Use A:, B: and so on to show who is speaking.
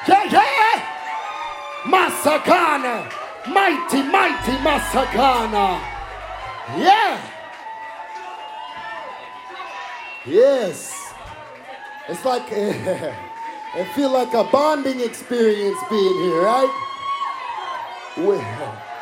A: Yeah, yeah. Masakana. Mighty, mighty Masakana. Yeah. Yes. It's like, it feel like a bonding experience being here, right? Well,